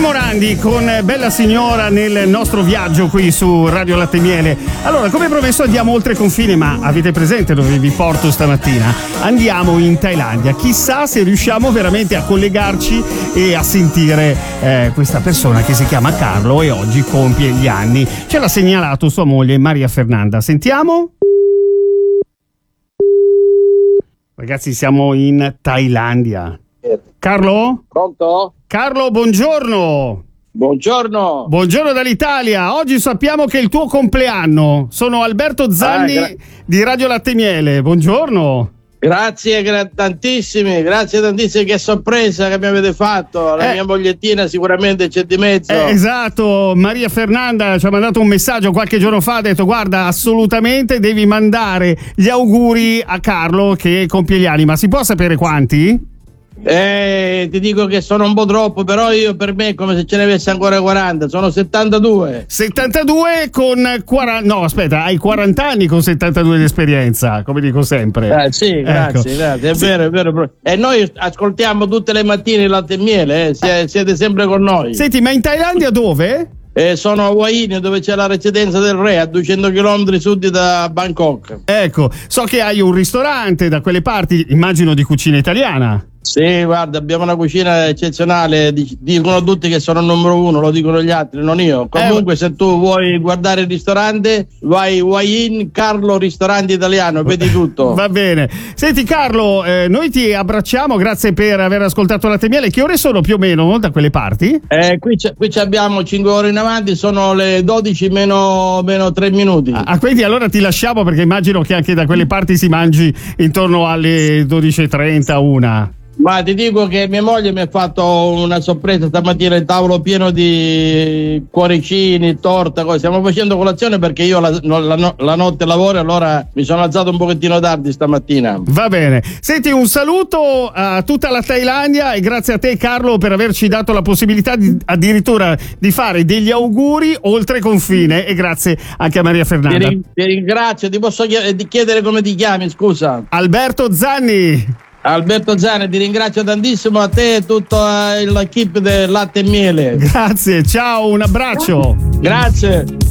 Morandi con Bella Signora nel nostro viaggio qui su Radio Latte e Miele. Allora, come promesso andiamo oltre confine, ma avete presente dove vi porto stamattina? Andiamo in Thailandia. Chissà se riusciamo veramente a collegarci e a sentire questa persona che si chiama Carlo e oggi compie gli anni. Ce l'ha segnalato sua moglie Maria Fernanda. Sentiamo? Ragazzi, siamo in Thailandia. Carlo? Pronto? Carlo, buongiorno. Buongiorno. Buongiorno dall'Italia. Oggi sappiamo che è il tuo compleanno. Sono Alberto Zanni di Radio Latte e Miele. Buongiorno. Grazie tantissimi, che sorpresa che mi avete fatto. La mia mogliettina sicuramente c'è di mezzo. Esatto, Maria Fernanda ci ha mandato un messaggio qualche giorno fa, ha detto guarda, assolutamente devi mandare gli auguri a Carlo che compie gli anni, ma si può sapere quanti? Ti dico che sono un po' troppo, però per me è come se ce ne avesse ancora 40, sono 72. 72 con 40, no aspetta, hai 40 anni con 72 di esperienza, come dico sempre. Sì, grazie, ecco. Grazie, è vero. E noi ascoltiamo tutte le mattine il Latte e Miele, siete sempre con noi. Senti, ma in Thailandia dove? Sono a Hua Hin, dove c'è la residenza del re, a 200 km sud da Bangkok. Ecco, so che hai un ristorante da quelle parti, immagino di cucina italiana. Sì, guarda, abbiamo una cucina eccezionale, dicono tutti che sono il numero uno, lo dicono gli altri, non io. Comunque se tu vuoi guardare il ristorante, vai Hua Hin, Carlo Ristorante Italiano, vedi tutto. Va bene. Senti Carlo, noi ti abbracciamo, grazie per aver ascoltato Latte e Miele. Che ore sono più o meno da quelle parti? Qui abbiamo 5 ore in avanti, sono le 12 meno 3 minuti. Quindi allora ti lasciamo perché immagino che anche da quelle parti si mangi intorno alle 12:30, 1. Ma ti dico che mia moglie mi ha fatto una sorpresa stamattina, il tavolo pieno di cuoricini, torta, cose. Stiamo facendo colazione perché io la notte lavoro, allora mi sono alzato un pochettino tardi stamattina. Va bene. Senti, un saluto a tutta la Thailandia e grazie a te Carlo per averci dato la possibilità addirittura di fare degli auguri oltre confine, e grazie anche a Maria Fernanda. Ti ringrazio, ti posso chiedere come ti chiami, scusa? Alberto Zanni. Alberto Zanni, ti ringrazio tantissimo, a te e tutta l'equipe del Latte e Miele. Grazie, ciao, un abbraccio. Grazie.